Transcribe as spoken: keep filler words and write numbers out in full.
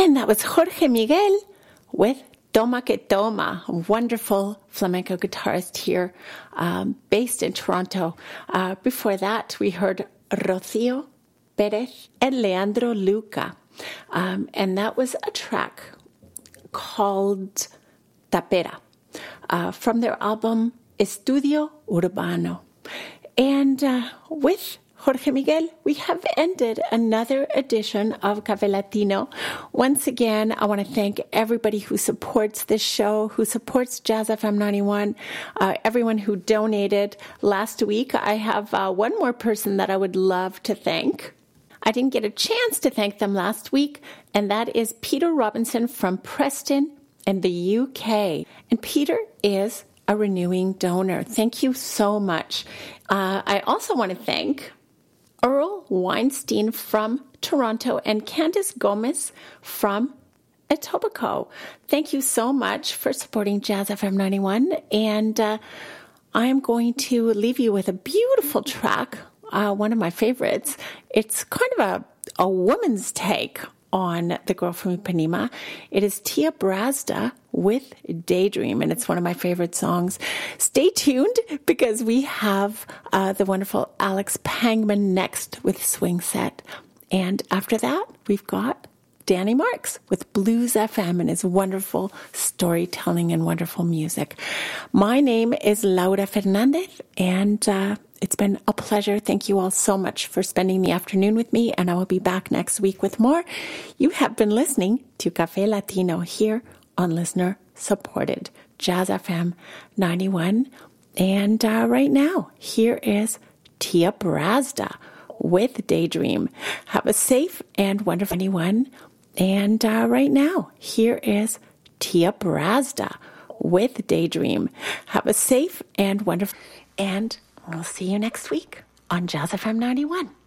And that was Jorge Miguel with Toma que Toma, a wonderful flamenco guitarist here, um, based in Toronto. Uh, before that, we heard Rocío Pérez and Leandro Luca. Um, and that was a track called Tapera uh, from their album Estudio Urbano. And uh, with Jorge Miguel, we have ended another edition of Café Latino. Once again, I want to thank everybody who supports this show, who supports Jazz F M ninety-one, uh, everyone who donated last week. I have uh, one more person that I would love to thank. I didn't get a chance to thank them last week, and that is Peter Robinson from Preston in the U K. And Peter is a renewing donor. Thank you so much. Uh, I also want to thank Earl Weinstein from Toronto and Candice Gomez from Etobicoke. Thank you so much for supporting Jazz F M ninety-one. And uh, I'm going to leave you with a beautiful track, uh, one of my favorites. It's kind of a, a woman's take on the girl from Ipanema. It is Tia Brazda with Daydream, and it's one of my favorite songs. Stay tuned because we have uh, the wonderful Alex Pangman next with Swing Set. And after that, we've got Danny Marks with Blues F M and his wonderful storytelling and wonderful music. My name is Laura Fernandez, and uh, it's been a pleasure. Thank you all so much for spending the afternoon with me, and I will be back next week with more. You have been listening to Café Latino here on listener-supported Jazz F M ninety-one. And uh, right now, here is Tia Brazda with Daydream. Have a safe and wonderful ninety-one. And uh, right now, here is Tia Brazda with Daydream. Have a safe and wonderful... And we'll see you next week on Jazz F M ninety-one.